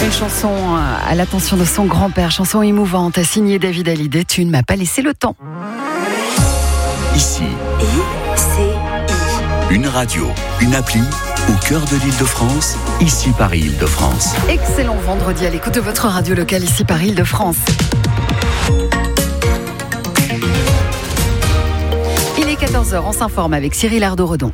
Une chanson à l'attention de son grand-père, chanson émouvante, signée David Hallyday, Tu ne m'as pas laissé le temps. Ici, une radio, une appli, au cœur de l'Île-de-France, ici Paris Île-de-France. Excellent vendredi à l'écoute de votre radio locale, ici Paris Île-de-France. Il est 14h, on s'informe avec Cyril Ardo-Redon.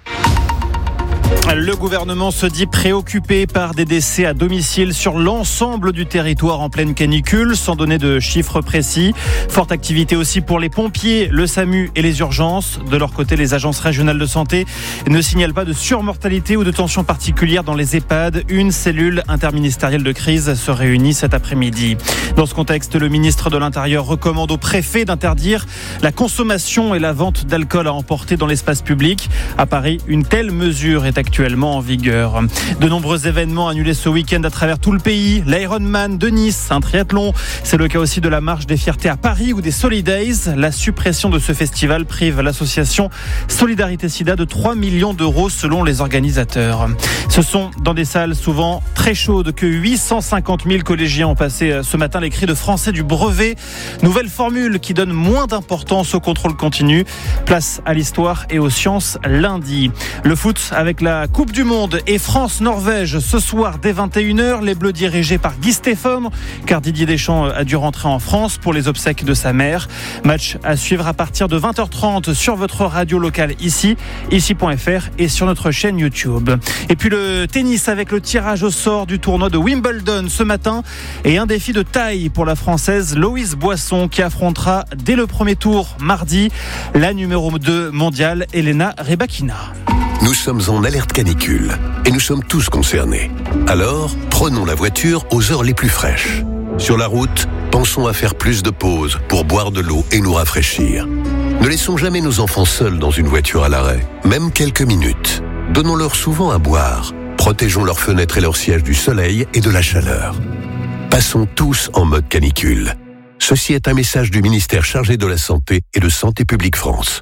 Le gouvernement se dit préoccupé par des décès à domicile sur l'ensemble du territoire en pleine canicule, sans donner de chiffres précis. Forte activité aussi pour les pompiers, le SAMU et les urgences. De leur côté, les agences régionales de santé ne signalent pas de surmortalité ou de tension particulière dans les EHPAD. Une cellule interministérielle de crise se réunit cet après-midi. Dans ce contexte, le ministre de l'Intérieur recommande au préfet d'interdire la consommation et la vente d'alcool à emporter dans l'espace public. À Paris, une telle mesure est actuellement en vigueur. De nombreux événements annulés ce week-end à travers tout le pays. L'Ironman de Nice, un triathlon. C'est le cas aussi de la Marche des Fiertés à Paris ou des Solidays. La suppression de ce festival prive l'association Solidarité Sida de 3 millions d'euros selon les organisateurs. Ce sont dans des salles souvent très chaudes que 850 000 collégiens ont passé ce matin les cris de français du brevet. Nouvelle formule qui donne moins d'importance au contrôle continu. Place à l'histoire et aux sciences lundi. Le foot avec la Coupe du Monde et France-Norvège ce soir dès 21h. Les Bleus dirigés par Guy Stéphane, car Didier Deschamps a dû rentrer en France pour les obsèques de sa mère. Match à suivre à partir de 20h30 sur votre radio locale ici.fr et sur notre chaîne YouTube. Et puis le tennis avec le tirage au sort du tournoi de Wimbledon ce matin et un défi de taille pour la Française Loïse Boisson qui affrontera dès le premier tour mardi la numéro 2 mondiale Elena Rybakina. Nous sommes en alerte canicule et nous sommes tous concernés. Alors, prenons la voiture aux heures les plus fraîches. Sur la route, pensons à faire plus de pauses pour boire de l'eau et nous rafraîchir. Ne laissons jamais nos enfants seuls dans une voiture à l'arrêt, même quelques minutes. Donnons-leur souvent à boire. Protégeons leurs fenêtres et leurs sièges du soleil et de la chaleur. Passons tous en mode canicule. Ceci est un message du ministère chargé de la Santé et de Santé publique France.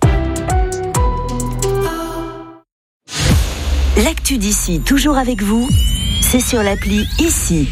L'actu d'ici, toujours avec vous, c'est sur l'appli Ici.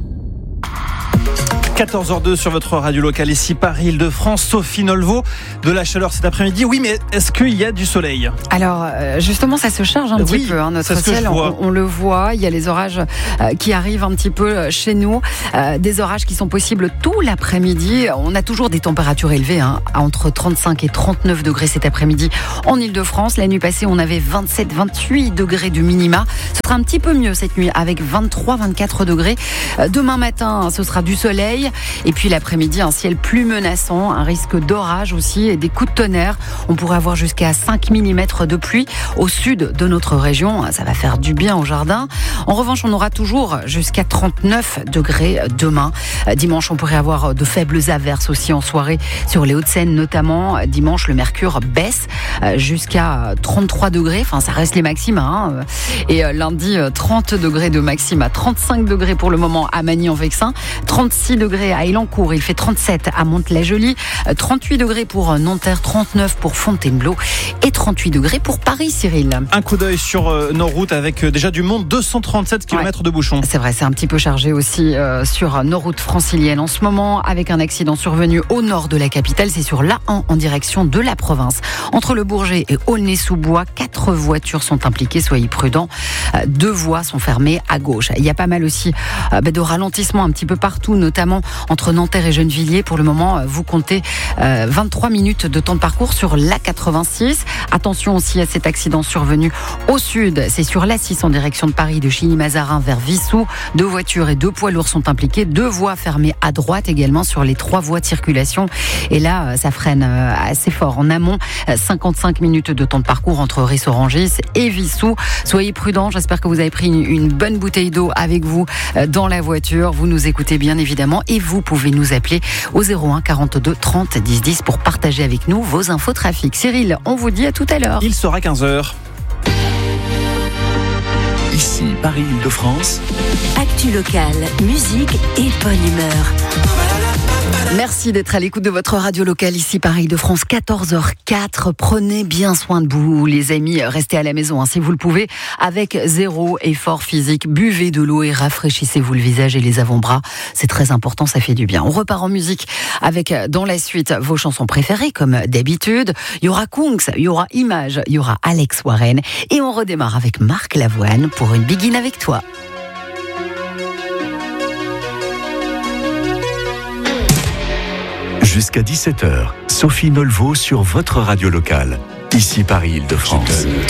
14h02 sur votre radio locale ici Paris Île-de-France. Sophie Nolvo, de la chaleur cet après-midi. Oui, mais est-ce qu'il y a du soleil ? Alors justement, ça se charge un petit peu. Notre ciel, on le voit. Il y a les orages qui arrivent un petit peu chez nous. Des orages qui sont possibles tout l'après-midi. On a toujours des températures élevées, entre 35 et 39 degrés cet après-midi en Île-de-France. La nuit passée, on avait 27-28 degrés de minima. Ce sera un petit peu mieux cette nuit avec 23-24 degrés. Demain matin, ce sera du soleil. Et puis l'après-midi, un ciel plus menaçant, un risque d'orage aussi et des coups de tonnerre. On pourrait avoir jusqu'à 5 mm de pluie au sud de notre région. Ça va faire du bien au jardin. En revanche, on aura toujours jusqu'à 39 degrés demain. Dimanche, on pourrait avoir de faibles averses aussi en soirée sur les Hauts-de-Seine notamment. Dimanche, le mercure baisse jusqu'à 33 degrés. Enfin, ça reste les maxima. Et lundi, 30 degrés de maxima. 35 degrés pour le moment à Magny-en-Vexin. 36 degrés à Elancourt, il fait 37 à Mantes-la-Jolie, 38 degrés pour Nanterre, 39 pour Fontainebleau et 38 degrés pour Paris, Cyril. Un coup d'œil sur nos routes avec déjà du monde, 237 km de bouchons. C'est vrai, c'est un petit peu chargé aussi sur nos routes franciliennes. En ce moment, avec un accident survenu au nord de la capitale, c'est sur l'A1 en direction de la province. Entre le Bourget et Aulnay-sous-Bois, 4 voitures sont impliquées, soyez prudents. 2 voies sont fermées à gauche. Il y a pas mal aussi de ralentissements un petit peu partout, notamment entre Nanterre et Gennevilliers. Pour le moment, vous comptez 23 minutes de temps de parcours sur l'A86. Attention aussi à cet accident survenu au sud. C'est sur l'A6 en direction de Paris, de Chilly-Mazarin vers Vissou. 2 voitures et 2 poids lourds sont impliqués. 2 voies fermées à droite également sur les 3 voies de circulation. Et là, ça freine assez fort. En amont, 55 minutes de temps de parcours entre Ris-Orangis et Vissou. Soyez prudents. J'espère que vous avez pris une bonne bouteille d'eau avec vous dans la voiture. Vous nous écoutez bien évidemment. Et vous pouvez nous appeler au 01 42 30 10 10 pour partager avec nous vos infos trafic. Cyril, on vous dit à tout à l'heure. Il sera 15h. Ici, Paris Île-de-France. Actu locale, musique et bonne humeur. Merci d'être à l'écoute de votre radio locale ici Paris de France, 14h04. Prenez bien soin de vous, les amis. Restez à la maison si vous le pouvez, avec zéro effort physique. Buvez de l'eau et rafraîchissez-vous le visage et les avant-bras. C'est très important, ça fait du bien. On repart en musique avec, dans la suite, vos chansons préférées, comme d'habitude. Il y aura Kungs, il y aura Image, il y aura Alex Warren. Et on redémarre avec Marc Lavoine pour une Begin avec toi. Jusqu'à 17h, Sophie Nolvo sur votre radio locale, ici Paris-Île-de-France.